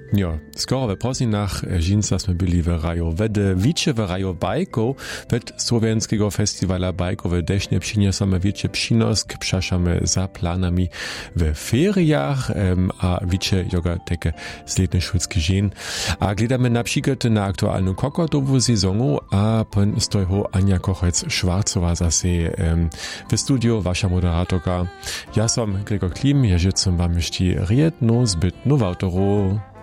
Jo, skoro we Prosinach žinca sme byli w raju Wedy, wicie w raju bajków, wed Słowiańskiego Festiwala bajkowe deśnie przyniosamy wiecie przynosk, przeszamy za planami w feriach, a wicie joga takie sledne szulskie żen. A gledamy na przykład na aktualną kokotową sezonu, a pan stojho Ania Kochec-Schwarzowa zase w studiu, wasza moderatorka. Ja som Gregor Klim, ja życzę wam jeszcze jedną zbytną wautoru.